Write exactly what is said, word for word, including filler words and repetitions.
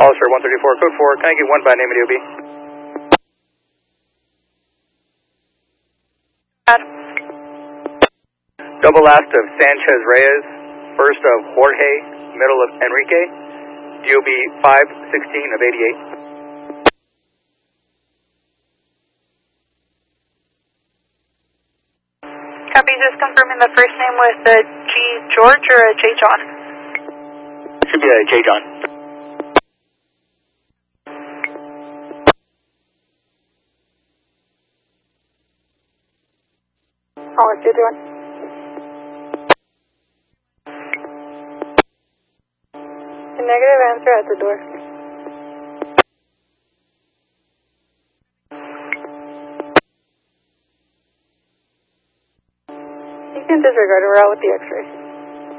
Hollister one thirty-four, code four, can I get one by name and D O B? Double last of Sanchez Reyes, first of Jorge, middle of Enrique, D O B five sixteen of eighty-eight. Copy, just confirming the first name was a G George or a J John? Should be a J John. Hollister two one. Negative answer at the door. You can disregard it, we're out with the X-ray.